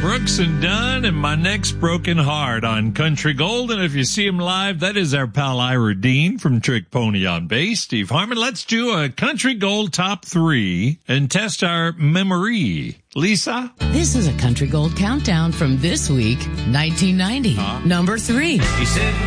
Brooks and Dunn and My Neck's Broken Heart on Country Gold. And if you see him live, that is our pal Ira Dean from Trick Pony on bass. Steve Harmon, let's do a Country Gold top 3 and test our memory. Lisa? This is a Country Gold countdown from this week, 1990. Number 3. He said